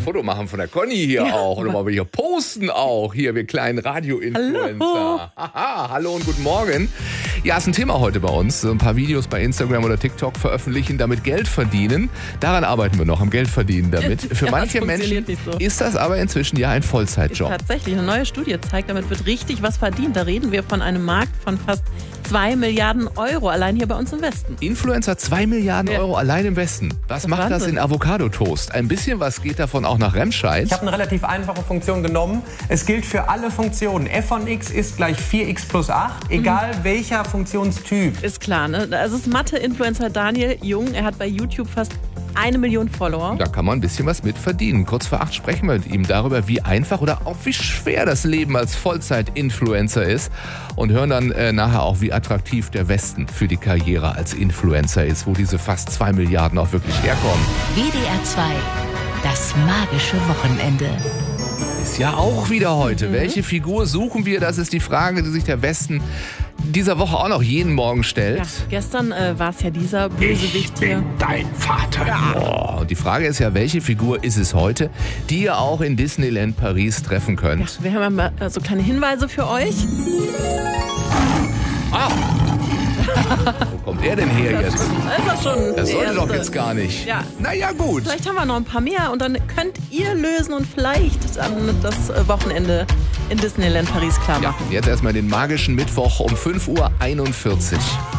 Foto machen von der Conny hier auch. Oder mal hier posten auch. Hier, wir kleinen Radio-Influencer. Hallo und guten Morgen. Ja, ist ein Thema heute bei uns. So ein paar Videos bei Instagram oder TikTok veröffentlichen, damit Geld verdienen. Daran arbeiten wir noch, am Geld verdienen damit. Für manche Menschen ist das aber inzwischen ja ein Vollzeitjob. Tatsächlich, eine neue Studie zeigt, damit wird richtig was verdient. Da reden wir von einem Markt von fast 2 Milliarden Euro, allein hier bei uns im Westen. Influencer 2 Milliarden Euro allein im Westen. Was macht das in Avocado-Toast? Ein bisschen was geht davon auch nach Remscheid. Ich habe eine relativ einfache Funktion genommen. Es gilt für alle Funktionen. f von x ist gleich 4x plus 8, egal welcher Funktionstyp. Ist klar, ne? Also es ist Mathe-Influencer Daniel Jung. Er hat bei YouTube fast 1 Million Follower. Da kann man ein bisschen was mit verdienen. Kurz vor 8 sprechen wir mit ihm darüber, wie einfach oder auch wie schwer das Leben als Vollzeit-Influencer ist. Und hören dann nachher auch, wie attraktiv der Westen für die Karriere als Influencer ist, wo diese fast 2 Milliarden auch wirklich herkommen. WDR 2, das magische Wochenende. Ist ja auch wieder heute. Welche Figur suchen wir? Das ist die Frage, die sich der Westen dieser Woche auch noch jeden Morgen stellt. Ja, gestern war es ja dieser Bösewicht hier. Dein Vater. Oh, und die Frage ist ja, welche Figur ist es heute, die ihr auch in Disneyland Paris treffen könnt? Ja, wir haben mal so kleine Hinweise für euch. Wo kommt er denn her jetzt? Ist das schon? Das sollte doch jetzt gar nicht. Ja. Naja, gut. Vielleicht haben wir noch ein paar mehr und dann könnt ihr lösen und vielleicht dann das Wochenende in Disneyland Paris klar machen. Ja, jetzt erstmal den magischen Mittwoch um 5:41 Uhr.